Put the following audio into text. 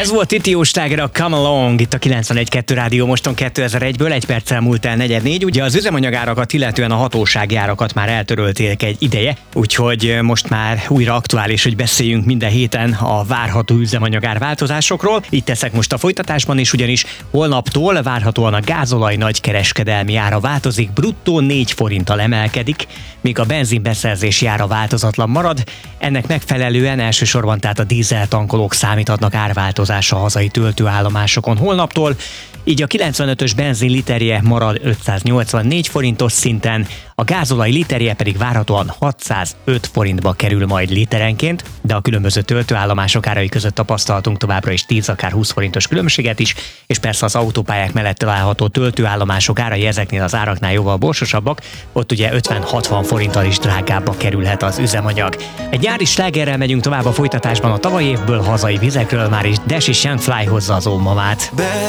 Ez volt Titi Jósláger, a Come Along, itt a 91.2 Rádió Moston 2001-ből, egy perccel múlt el 4:04. Ugye az üzemanyagárakat, illetően a hatósági árakat már eltörölték egy ideje, úgyhogy most már újra aktuális, hogy beszéljünk minden héten a várható üzemanyagár változásokról. Így teszek most a folytatásban is, ugyanis holnaptól várhatóan a gázolaj nagykereskedelmi ára változik, bruttó 4 forinttal emelkedik, míg a benzinbeszerzési ára változatlan marad. Ennek megfelelően elsősorban tehát a dízeltankolók számíthatnak árváltozásra hazai töltőállomásokon holnaptól, így a 95-ös benzin literje marad 584 forintos szinten, a gázolaj literje pedig várhatóan 605 forintba kerül majd literenként, de a különböző töltőállomások árai között tapasztaltunk továbbra is 10, akár 20 forintos különbséget is, és persze az autópályák mellett található töltőállomások árai ezeknél az áraknál jóval borsosabbak, ott ugye 50-60 forinttal is drágábbba kerülhet az üzemanyag. Egy nyári slágerrel megyünk tovább a folytatásban, a tavalyi évből, hazai vizekről, már is Dash és Young Fly hozza az ómamát.